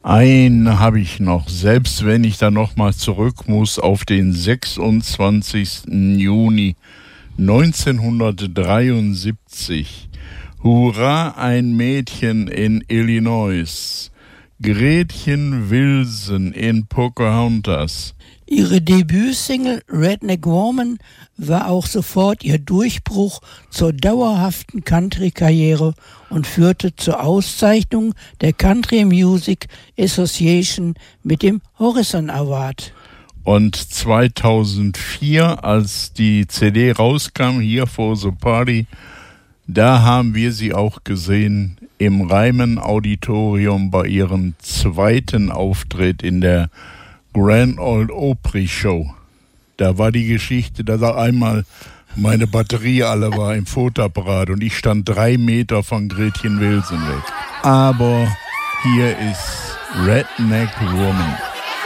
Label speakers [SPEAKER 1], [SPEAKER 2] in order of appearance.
[SPEAKER 1] Einen habe ich noch, selbst wenn ich da nochmal zurück muss auf den 26. Juni 1973. Hurra, ein Mädchen in Illinois. Gretchen Wilson in Pocahontas.
[SPEAKER 2] Ihre Debütsingle Redneck Woman war auch sofort ihr Durchbruch zur dauerhaften Country-Karriere und führte zur Auszeichnung der Country Music Association mit dem Horizon Award.
[SPEAKER 1] Und 2004, als die CD rauskam, hier for the Party, da haben wir sie auch gesehen im Ryman Auditorium bei ihrem zweiten Auftritt in der Grand Ole Opry Show. Da war die Geschichte, dass einmal meine Batterie alle war im Fotoapparat und ich stand 3 Meter von Gretchen Wilson weg. Aber hier ist Redneck Woman.